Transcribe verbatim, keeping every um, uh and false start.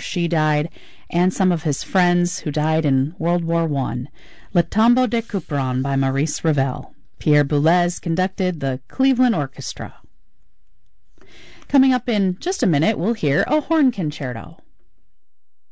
she died, and some of his friends who died in World War One. Le Tombeau de Couperin by Maurice Ravel. Pierre Boulez conducted the Cleveland Orchestra. Coming up in just a minute, we'll hear a horn concerto.